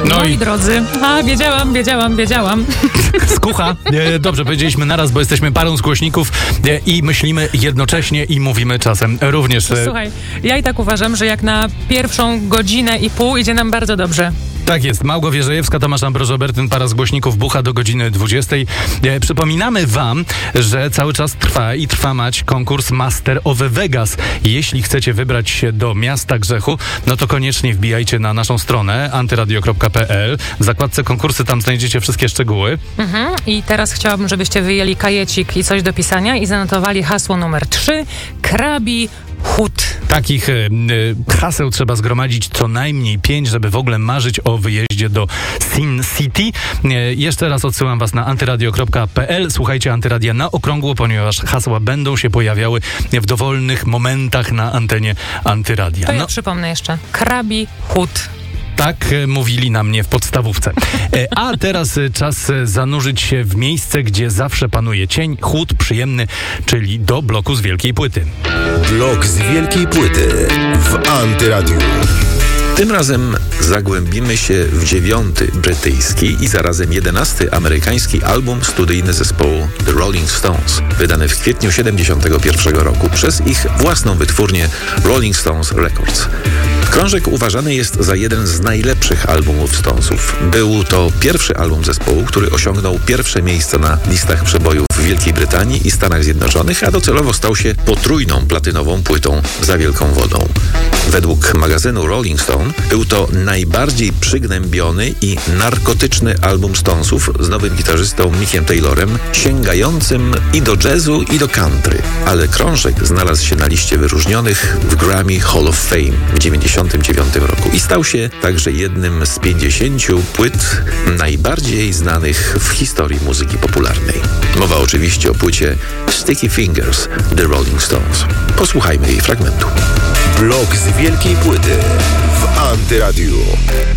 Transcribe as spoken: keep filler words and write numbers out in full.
No Moi i drodzy, a wiedziałam, wiedziałam, wiedziałam. skucha. E, Dobrze, powiedzieliśmy naraz, bo jesteśmy parą z głośników e, i myślimy jednocześnie i mówimy czasem również. e, Słuchaj, ja i tak uważam, że jak na pierwszą godzinę i pół idzie nam bardzo dobrze. Tak jest. Małgo Wierzejewska, Tomasz Ambroż-Obertyn, para z głośników bucha do godziny dwudziestej. E, przypominamy wam, że cały czas trwa i trwa mać konkurs Master of Vegas. Jeśli chcecie wybrać się do Miasta Grzechu, no to koniecznie wbijajcie na naszą stronę antyradio kropka p l. W zakładce konkursy tam znajdziecie wszystkie szczegóły. Mhm. I teraz chciałabym, żebyście wyjęli kajecik i coś do pisania i zanotowali hasło numer trzy. Krabi Chód. Takich e, e, haseł trzeba zgromadzić co najmniej pięć, żeby w ogóle marzyć o wyjeździe do Sin City. E, jeszcze raz odsyłam was na antyradio kropka p l. Słuchajcie Antyradia na okrągło, ponieważ hasła będą się pojawiały w dowolnych momentach na antenie Antyradia. To ja No, przypomnę jeszcze. Krabi Chód. tak e, mówili na mnie w podstawówce. E, a teraz e, czas e, zanurzyć się w miejsce, gdzie zawsze panuje cień, chłód przyjemny, czyli do bloku z wielkiej płyty. Blok z wielkiej płyty w Antyradiu. Tym razem zagłębimy się w dziewiąty brytyjski i zarazem jedenasty amerykański album studyjny zespołu The Rolling Stones, wydany w kwietniu siedemdziesiątego pierwszego roku przez ich własną wytwórnię Rolling Stones Records. Krążek uważany jest za jeden z najlepszych albumów Stonesów. Był to pierwszy album zespołu, który osiągnął pierwsze miejsce na listach przebojów w Wielkiej Brytanii i Stanach Zjednoczonych, a docelowo stał się potrójną platynową płytą za wielką wodą. Według magazynu Rolling Stone był to najbardziej przygnębiony i narkotyczny album Stonesów z nowym gitarzystą Mickiem Taylorem, sięgającym i do jazzu, i do country. Ale krążek znalazł się na liście wyróżnionych w Grammy Hall of Fame w dziewięćdziesiątym dziewiątym roku i stał się także jednym z pięćdziesięciu płyt najbardziej znanych w historii muzyki popularnej. Mowa oczywiście o płycie Sticky Fingers The Rolling Stones. Posłuchajmy jej fragmentu. Blok z wielkiej płyty w Antyradiu.